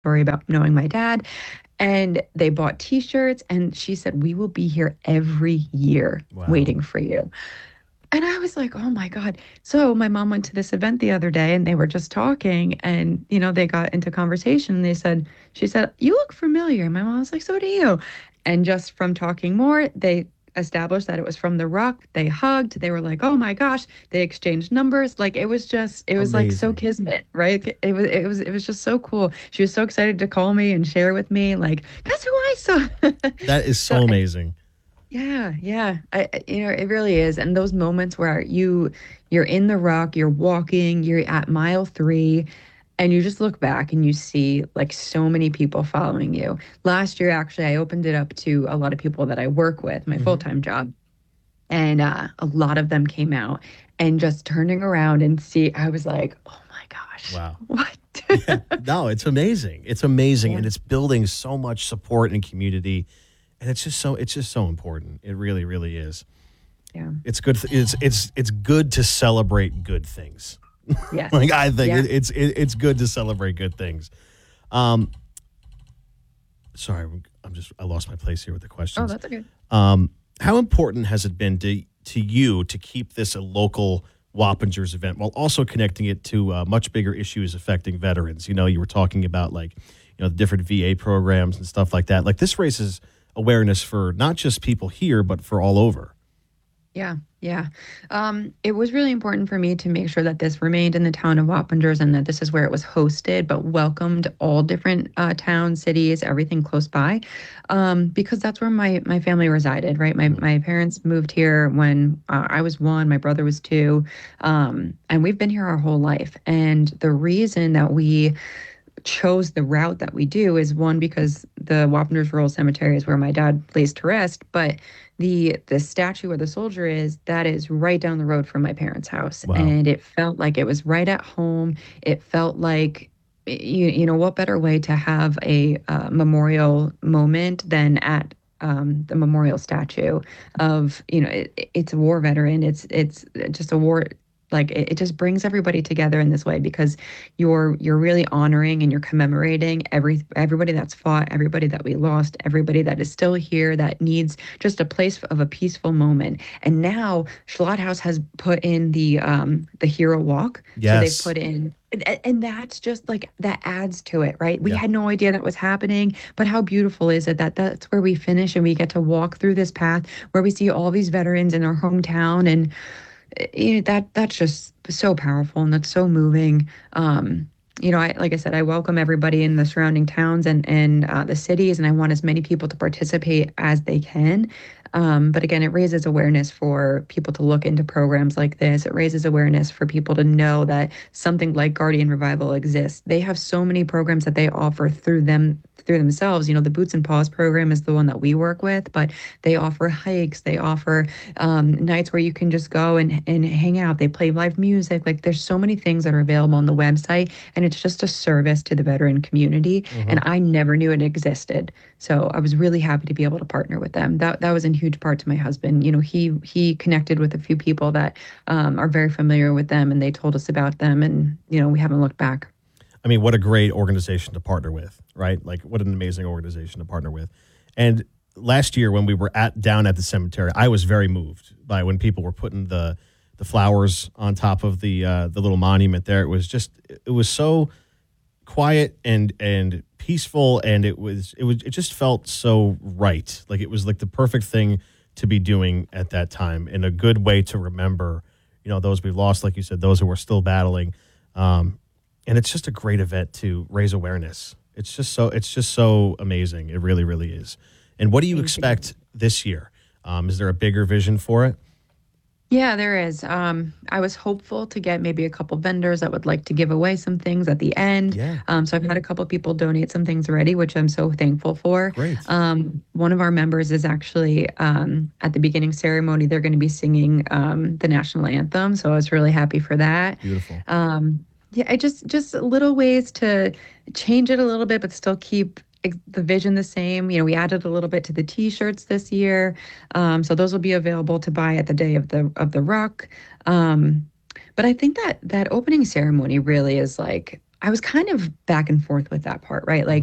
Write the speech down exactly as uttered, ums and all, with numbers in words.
story about knowing my dad. And they bought t-shirts and she said, we will be here every year Wow. waiting for you. And I was like, oh my God. So my mom went to this event the other day and they were just talking and, you know, they got into conversation. And they said, she said, you look familiar. And my mom was like, so do you. And just from talking more, they established that it was from The Rock. They hugged. They were like, oh my gosh. They exchanged numbers. Like it was just, it was like so Amazing. kismet, right? It was, it was, it was just so cool. She was so excited to call me and share with me, like, guess who I saw. That is So so amazing. yeah, yeah. I, I- you know, it really is. And those moments where you you're in the rock, you're walking, you're at mile three, and you just look back and you see like so many people following you. Last year, actually, I opened it up to a lot of people that I work with, my Hmm. full-time job, and uh, a lot of them came out and just turning around and see, I was like, oh my gosh, Wow. what? Yeah. No, it's amazing. It's amazing. Yeah, And it's building so much support and community. And it's just so it's just so important. It really, really is. yeah. It's good. It's it's it's good to celebrate good things. Like Yes. I think Yeah. it, it's it, it's good to celebrate good things. Um, sorry, I'm just I lost my place here with the Oh, questions. that's okay. Um, how important has it been to to you to keep this a local Wappingers event while also connecting it to uh, much bigger issues affecting veterans? You know, you were talking about like you know the different V A programs and stuff like that. Like this raises awareness for not just people here but for all over. Yeah, yeah. Um, it was really important for me to make sure that this remained in the town of Wappingers and that this is where it was hosted, but welcomed all different uh, towns, cities, everything close by, um, because that's where my my family resided. Right, my Mhm. my parents moved here when uh, I was one, my brother was two, um, and we've been here our whole life. And the reason that we chose the route that we do is one because the Wapenders Rural Cemetery is where my dad lays to rest, but the the statue where the soldier is, that is right down the road from my parents' house, Wow. and it felt like it was right at home. It felt like you you know what better way to have a uh, memorial moment than at um, the memorial statue of you know it, it's a war veteran. It's it's just a war like it, it just brings everybody together in this way because you're you're really honoring and you're commemorating every everybody that's fought, everybody that we lost, everybody that is still here that needs just a place of a peaceful moment. And now Schlott House has put in the um the hero walk. So they've Yes. put in and, and that's just like that adds to it, right? We Yeah. had no idea that was happening, but how beautiful is it that that's where we finish and we get to walk through this path where we see all these veterans in our hometown and you know, that that's just so powerful and that's so moving. Um, you know, I like I said, I welcome everybody in the surrounding towns and and uh, the cities, and I want as many people to participate as they can. Um, but again, it raises awareness for people to look into programs like this. It raises awareness for people to know that something like Guardian Revival exists. They have so many programs that they offer through them through themselves. You know, the Boots and Paws program is the one that we work with, but they offer hikes, they offer um, nights where you can just go and, and hang out. They play live music. Like there's so many things that are available on the website, and it's just a service to the veteran community. And Hmm. I never knew it existed. So I was really happy to be able to partner with them. That that was in huge part to my husband. You know, he he connected with a few people that um, are very familiar with them, and they told us about them, and you know, we haven't looked back. I mean, what a great organization to partner with, right? Like, what an amazing organization to partner with. And last year, when we were at down at the cemetery, I was very moved by when people were putting the the flowers on top of the uh, the little monument there. It was just, it was so quiet and and peaceful, and it was it was it just felt so right. Like it was like the perfect thing to be doing at that time, and a good way to remember, you know, those we've lost, like you said, those who are still battling. Um, and it's just a great event to raise awareness. It's just so it's just so amazing. It really, really is. And what do you Thank you. expect this year? Um, is there a bigger vision for it? Yeah, there is. Um, I was hopeful to get maybe a couple vendors that would like to give away some things at the end. Yeah, Um, so I've had a couple people donate some things already, which I'm so thankful for. great, Um, one of our members is actually um, at the beginning ceremony, they're going to be singing um, the national anthem. So I was really happy for that. beautiful. Um, yeah, I just just little ways to change it a little bit, but still keep ex- the vision the same. You know, we added a little bit to the t-shirts this year. Um, so those will be available to buy at the day of the of the rock. Um, but I think that that opening ceremony really is like I was kind of back and forth with that part, right? Like